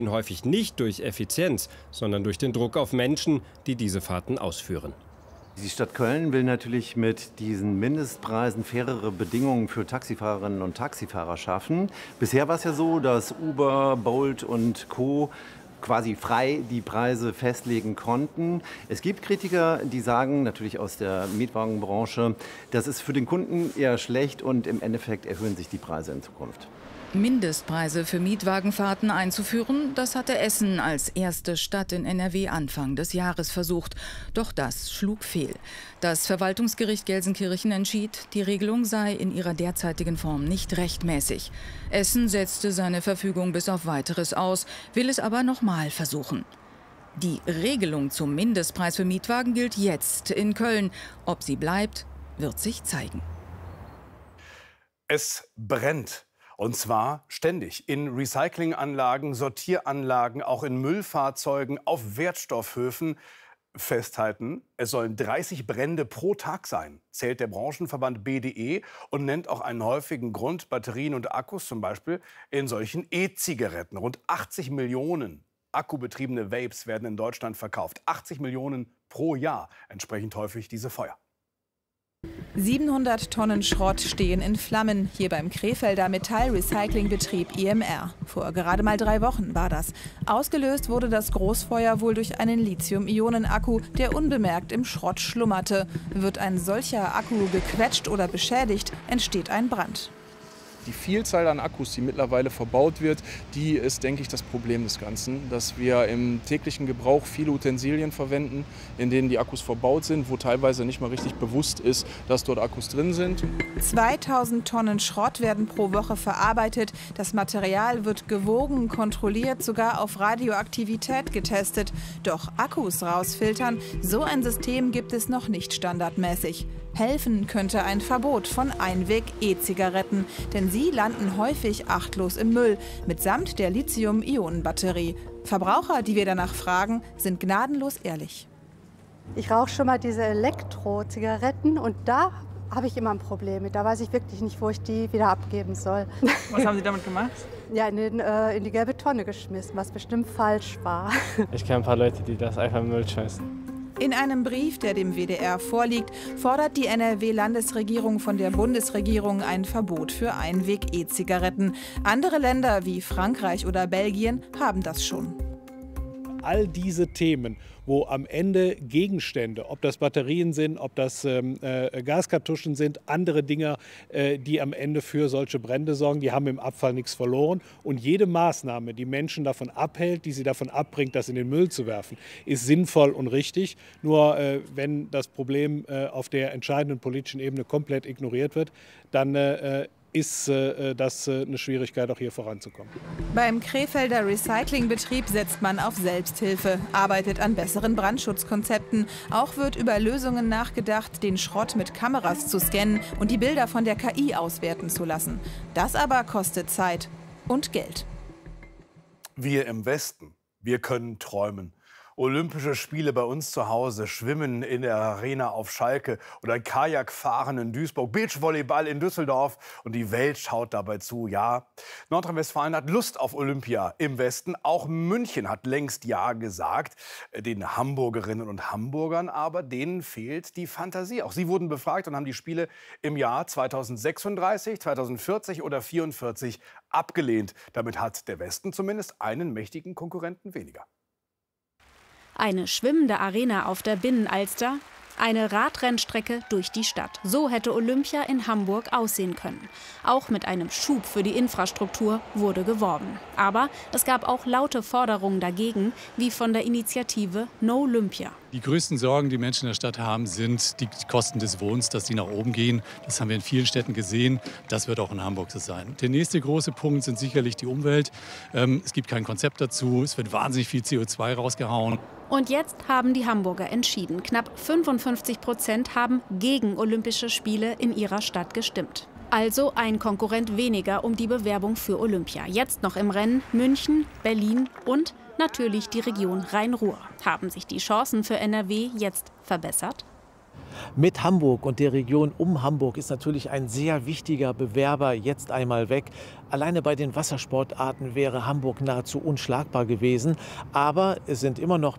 Häufig nicht durch Effizienz, sondern durch den Druck auf Menschen, die diese Fahrten ausführen. Die Stadt Köln will natürlich mit diesen Mindestpreisen fairere Bedingungen für Taxifahrerinnen und Taxifahrer schaffen. Bisher war es ja so, dass Uber, Bolt und Co. quasi frei die Preise festlegen konnten. Es gibt Kritiker, die sagen, natürlich aus der Mietwagenbranche, das ist für den Kunden eher schlecht und im Endeffekt erhöhen sich die Preise in Zukunft. Mindestpreise für Mietwagenfahrten einzuführen, das hatte Essen als erste Stadt in NRW Anfang des Jahres versucht. Doch das schlug fehl. Das Verwaltungsgericht Gelsenkirchen entschied, die Regelung sei in ihrer derzeitigen Form nicht rechtmäßig. Essen setzte seine Verfügung bis auf Weiteres aus, will es aber nochmal versuchen. Die Regelung zum Mindestpreis für Mietwagen gilt jetzt in Köln. Ob sie bleibt, wird sich zeigen. Es brennt. Und zwar ständig in Recyclinganlagen, Sortieranlagen, auch in Müllfahrzeugen, auf Wertstoffhöfen. Festhalten, es sollen 30 Brände pro Tag sein, zählt der Branchenverband BDE und nennt auch einen häufigen Grund, Batterien und Akkus zum Beispiel in solchen E-Zigaretten. Rund 80 Millionen akkubetriebene Vapes werden in Deutschland verkauft. 80 Millionen pro Jahr, entsprechend häufig diese Feuer. 700 Tonnen Schrott stehen in Flammen, hier beim Krefelder Metallrecyclingbetrieb IMR. Vor gerade mal 3 Wochen war das. Ausgelöst wurde das Großfeuer wohl durch einen Lithium-Ionen-Akku, der unbemerkt im Schrott schlummerte. Wird ein solcher Akku gequetscht oder beschädigt, entsteht ein Brand. Die Vielzahl an Akkus, die mittlerweile verbaut wird, die ist, denke ich, das Problem des Ganzen. Dass wir im täglichen Gebrauch viele Utensilien verwenden, in denen die Akkus verbaut sind, wo teilweise nicht mal richtig bewusst ist, dass dort Akkus drin sind. 2000 Tonnen Schrott werden pro Woche verarbeitet. Das Material wird gewogen, kontrolliert, sogar auf Radioaktivität getestet. Doch Akkus rausfiltern, so ein System gibt es noch nicht standardmäßig. Helfen könnte ein Verbot von Einweg-E-Zigaretten, denn sie landen häufig achtlos im Müll, mitsamt der Lithium-Ionen-Batterie. Verbraucher, die wir danach fragen, sind gnadenlos ehrlich. Ich rauche schon mal diese Elektro-Zigaretten und da habe ich immer ein Problem mit. Da weiß ich wirklich nicht, wo ich die wieder abgeben soll. Was haben Sie damit gemacht? Ja, in die gelbe Tonne geschmissen, was bestimmt falsch war. Ich kenne ein paar Leute, die das einfach im Müll schmeißen. In einem Brief, der dem WDR vorliegt, fordert die NRW-Landesregierung von der Bundesregierung ein Verbot für Einweg-E-Zigaretten. Andere Länder wie Frankreich oder Belgien haben das schon. All diese Themen, wo am Ende Gegenstände, ob das Batterien sind, ob das Gaskartuschen sind, andere Dinge, die am Ende für solche Brände sorgen, die haben im Abfall nichts verloren. Und jede Maßnahme, die Menschen davon abhält, die sie davon abbringt, das in den Müll zu werfen, ist sinnvoll und richtig. Nur wenn das Problem auf der entscheidenden politischen Ebene komplett ignoriert wird, dann ist das eine Schwierigkeit, auch hier voranzukommen. Beim Krefelder Recyclingbetrieb setzt man auf Selbsthilfe, arbeitet an besseren Brandschutzkonzepten. Auch wird über Lösungen nachgedacht, den Schrott mit Kameras zu scannen und die Bilder von der KI auswerten zu lassen. Das aber kostet Zeit und Geld. Wir im Westen, wir können träumen. Olympische Spiele bei uns zu Hause, Schwimmen in der Arena auf Schalke oder Kajakfahren in Duisburg, Beachvolleyball in Düsseldorf und die Welt schaut dabei zu. Ja, Nordrhein-Westfalen hat Lust auf Olympia im Westen. Auch München hat längst Ja gesagt. Den Hamburgerinnen und Hamburgern aber, denen fehlt die Fantasie. Auch sie wurden befragt und haben die Spiele im Jahr 2036, 2040 oder 2044 abgelehnt. Damit hat der Westen zumindest einen mächtigen Konkurrenten weniger. Eine schwimmende Arena auf der Binnenalster, eine Radrennstrecke durch die Stadt. So hätte Olympia in Hamburg aussehen können. Auch mit einem Schub für die Infrastruktur wurde geworben. Aber es gab auch laute Forderungen dagegen, wie von der Initiative No Olympia. Die größten Sorgen, die Menschen in der Stadt haben, sind die Kosten des Wohnens, dass die nach oben gehen. Das haben wir in vielen Städten gesehen. Das wird auch in Hamburg so sein. Der nächste große Punkt sind sicherlich die Umwelt. Es gibt kein Konzept dazu. Es wird wahnsinnig viel CO2 rausgehauen. Und jetzt haben die Hamburger entschieden. Knapp 55% haben gegen Olympische Spiele in ihrer Stadt gestimmt. Also ein Konkurrent weniger um die Bewerbung für Olympia. Jetzt noch im Rennen München, Berlin und natürlich die Region Rhein-Ruhr. Haben sich die Chancen für NRW jetzt verbessert? Mit Hamburg und der Region um Hamburg ist natürlich ein sehr wichtiger Bewerber jetzt einmal weg. Alleine bei den Wassersportarten wäre Hamburg nahezu unschlagbar gewesen. Aber es sind immer noch